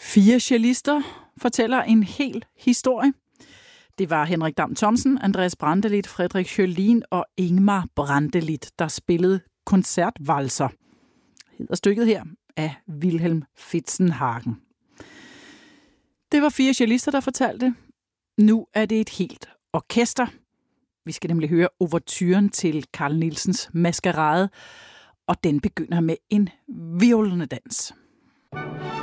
4 cellister fortæller en hel historie. Det var Henrik Dam Thomsen, Andreas Brantelid, Frederik Schjølin og Ingmar Brantelid, der spillede koncertvalser. Hedder stykket her af Wilhelm Fitzenhagen. Det var 4 cellister, der fortalte. Nu er det et helt orkester. Vi skal nemlig høre ouverturen til Carl Nielsens Maskerade, og den begynder med en violnedans.